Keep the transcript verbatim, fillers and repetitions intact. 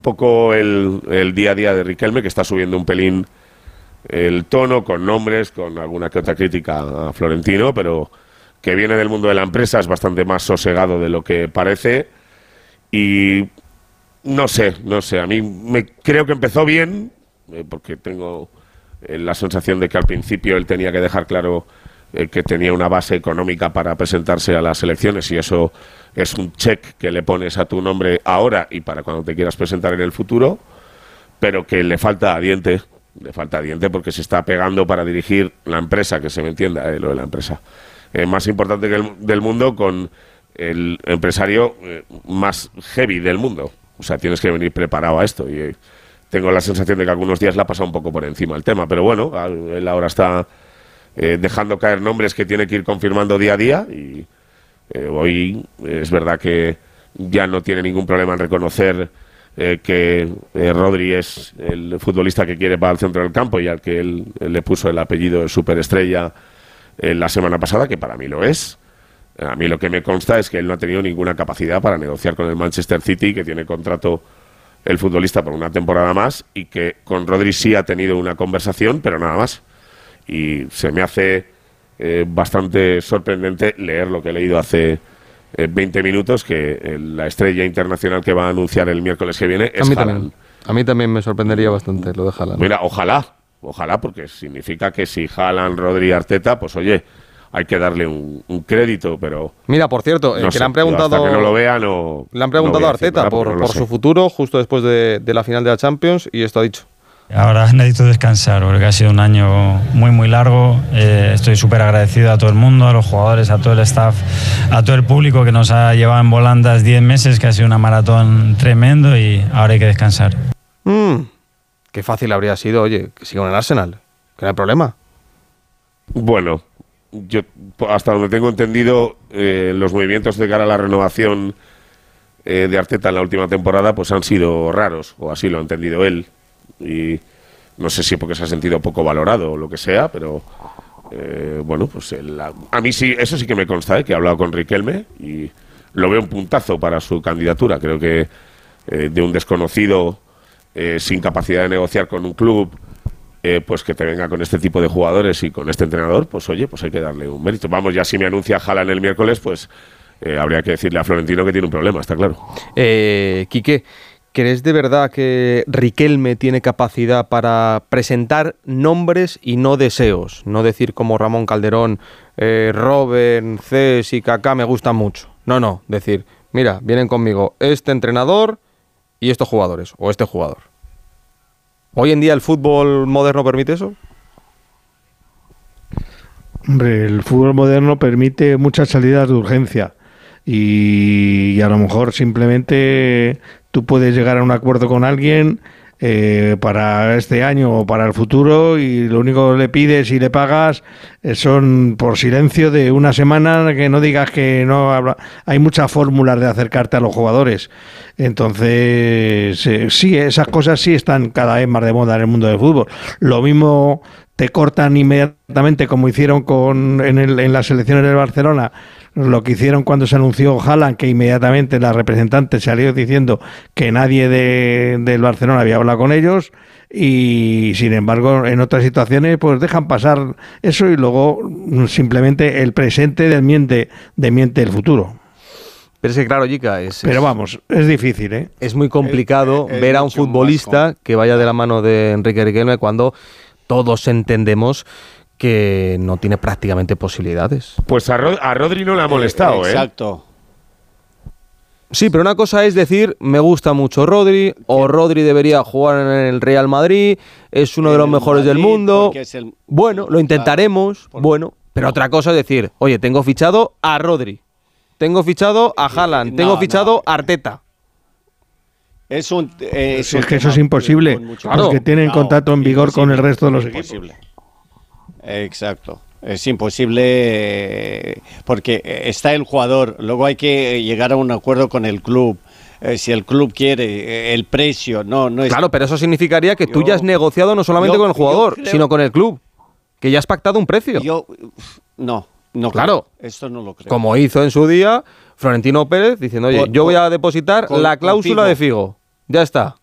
poco el, el día a día de Riquelme, que está subiendo un pelín el tono, con nombres, con alguna que otra crítica a Florentino, pero que viene del mundo de la empresa, es bastante más sosegado de lo que parece. Y no sé, no sé, a mí me creo que empezó bien, eh, porque tengo eh, la sensación de que al principio él tenía que dejar claro eh, que tenía una base económica para presentarse a las elecciones, y eso es un check que le pones a tu nombre ahora y para cuando te quieras presentar en el futuro, pero que le falta diente, le falta diente porque se está pegando para dirigir la empresa, que se me entienda, eh, lo de la empresa eh, más importante que el, del mundo, con el empresario eh, más heavy del mundo. O sea, tienes que venir preparado a esto, y eh, tengo la sensación de que algunos días le ha pasado un poco por encima el tema, pero bueno, él ahora está eh, dejando caer nombres que tiene que ir confirmando día a día, y eh, hoy es verdad que ya no tiene ningún problema en reconocer eh, que eh, Rodri es el futbolista que quiere para el centro del campo y al que él, él le puso el apellido de superestrella eh, la semana pasada, que para mí lo es. A mí lo que me consta es que él no ha tenido ninguna capacidad para negociar con el Manchester City, que tiene contrato el futbolista por una temporada más, y que con Rodri sí ha tenido una conversación, pero nada más. Y se me hace eh, bastante sorprendente leer lo que he leído hace eh, veinte minutos, que eh, la estrella internacional que va a anunciar el miércoles que viene es Haaland. A mí también me sorprendería bastante lo de Haaland. Mira, ojalá, ojalá, porque significa que si Haaland, Rodri, Arteta, pues oye, hay que darle un, un crédito, pero... Mira, por cierto, no que sé, le han preguntado... hasta que no lo vea, no... Le han preguntado no a Arteta por, no por sé. su futuro, justo después de, de la final de la Champions, y esto ha dicho. Ahora necesito descansar porque ha sido un año muy muy largo. Eh, estoy súper agradecido a todo el mundo, a los jugadores, a todo el staff, a todo el público que nos ha llevado en volandas diez meses, que ha sido una maratón tremendo, y ahora hay que descansar. Mm, qué fácil habría sido, oye, que siga en el Arsenal, que no hay problema. Bueno, yo hasta donde tengo entendido, eh, los movimientos de cara a la renovación eh, de Arteta en la última temporada pues han sido raros, o así lo ha entendido él. Y no sé si porque se ha sentido poco valorado o lo que sea, pero eh, bueno, pues el, a, a mí sí, eso sí que me consta, ¿eh? Que he hablado con Riquelme y lo veo un puntazo para su candidatura. Creo que eh, de un desconocido eh, sin capacidad de negociar con un club, eh, pues que te venga con este tipo de jugadores y con este entrenador, pues oye, pues hay que darle un mérito. Vamos, ya si me anuncia Haaland el miércoles, pues eh, habría que decirle a Florentino que tiene un problema, está claro. Eh, Quique, ¿crees de verdad que Riquelme tiene capacidad para presentar nombres y no deseos? No decir como Ramón Calderón, eh, Robben, Cés y Kaká me gustan mucho. No, no, decir, mira, vienen conmigo este entrenador y estos jugadores, o este jugador. ¿Hoy en día el fútbol moderno permite eso? Hombre, el fútbol moderno permite muchas salidas de urgencia. Y, y a lo mejor simplemente tú puedes llegar a un acuerdo con alguien eh, para este año o para el futuro, y lo único que le pides y le pagas eh, son por silencio de una semana, que no digas que no habla. Hay muchas fórmulas de acercarte a los jugadores. Entonces, eh, sí, esas cosas sí están cada vez más de moda en el mundo del fútbol. Lo mismo te cortan inmediatamente, como hicieron con en, el, en las elecciones del Barcelona, lo que hicieron cuando se anunció Haaland, que inmediatamente la representante salió diciendo que nadie de, del Barcelona había hablado con ellos, y sin embargo en otras situaciones pues dejan pasar eso, y luego simplemente el presente desmiente, desmiente el futuro. Pero es que claro, Jica, es, Pero vamos, es difícil, ¿eh? Es muy complicado es, es, ver a un mucho futbolista más, que vaya de la mano de Enrique Riquelme cuando todos entendemos que no tiene prácticamente posibilidades. Pues a, Rod- a Rodri no le ha molestado, ¿eh? Exacto. Sí, pero una cosa es decir, me gusta mucho Rodri, o Rodri debería jugar en el Real Madrid, es uno de los mejores del mundo. El, bueno, lo intentaremos, claro, bueno, pero otra cosa es decir, oye, tengo fichado a Rodri, tengo fichado a Haaland, no, tengo fichado no. a Arteta. Es un eh, es, es un que eso es imposible, claro. porque tienen no, contrato en vigor con el resto de los imposible. equipos. Exacto. Es imposible porque está el jugador, luego hay que llegar a un acuerdo con el club. Eh, si el club quiere, eh, el precio, no, no es... Claro, pero eso significaría que yo, tú ya has negociado no solamente yo, con el jugador, creo, sino con el club, que ya has pactado un precio. Yo, no, no claro, creo. Esto no lo creo. Como hizo en su día Florentino Pérez, diciendo, oye, con, yo voy a depositar con, la cláusula de Figo. Ya está.